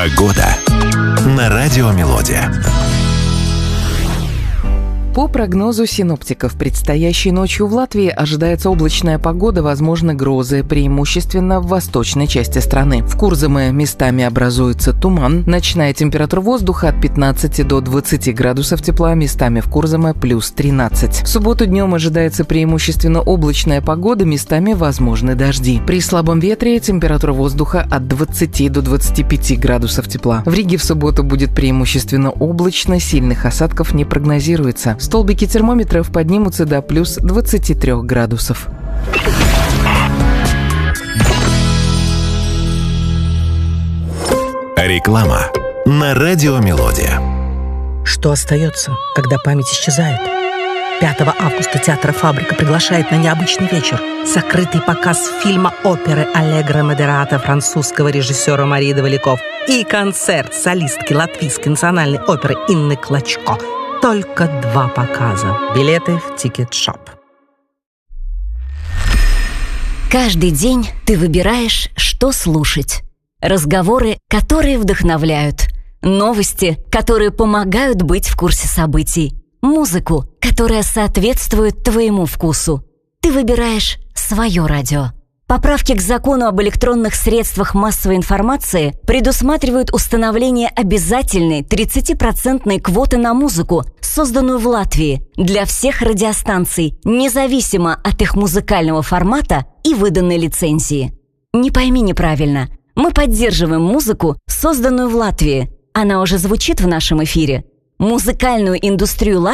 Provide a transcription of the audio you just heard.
Погода на Радио Мелодия. По прогнозу синоптиков, предстоящей ночью в Латвии ожидается облачная погода, возможны грозы, преимущественно в восточной части страны. В Курзаме местами образуется туман. Ночная температура воздуха от 15 до 20 градусов тепла, местами в Курзаме плюс 13. В субботу днем ожидается преимущественно облачная погода, местами возможны дожди. При слабом ветре температура воздуха от 20 до 25 градусов тепла. В Риге в субботу будет преимущественно облачно, сильных осадков не прогнозируется. Столбики термометров поднимутся до плюс 23 градусов. Реклама на Радио Мелодия. Что остается, когда память исчезает? 5 августа театр «Фабрика» приглашает на необычный вечер. Закрытый показ фильма оперы «Аллегро Модерата» французского режиссера Марии Доваляков и концерт солистки Латвийской национальной оперы Инны Клочко. Только 2 показа. Билеты в Ticket-Shop. Каждый день ты выбираешь, что слушать. Разговоры, которые вдохновляют. Новости, которые помогают быть в курсе событий. Музыку, которая соответствует твоему вкусу. Ты выбираешь свое радио. Поправки к закону об электронных средствах массовой информации предусматривают установление обязательной 30% квоты на музыку, созданную в Латвии, для всех радиостанций, независимо от их музыкального формата и выданной лицензии. Не пойми неправильно. Мы поддерживаем музыку, созданную в Латвии. Она уже звучит в нашем эфире. Музыкальную индустрию